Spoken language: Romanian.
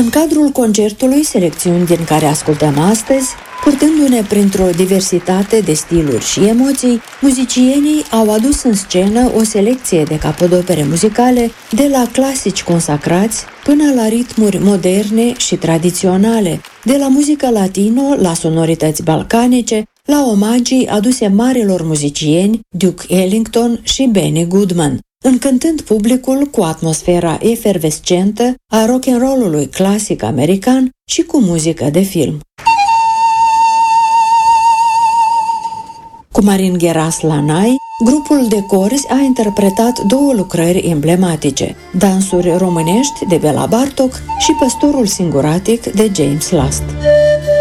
În cadrul concertului, selecțiuni din care ascultăm astăzi, purtându-ne printr-o diversitate de stiluri și emoții, muzicienii au adus în scenă o selecție de capodopere muzicale de la clasici consacrați până la ritmuri moderne și tradiționale, de la muzică latino la sonorități balcanice, la omagii aduse marilor muzicieni Duke Ellington și Benny Goodman, încântând publicul cu atmosfera efervescentă a rock'n'roll-ului clasic american și cu muzică de film. Cu Marin Gheras-Lanai, grupul de corzi a interpretat două lucrări emblematice, Dansuri românești de Bela Bartok și Păstorul singuratic de James Last.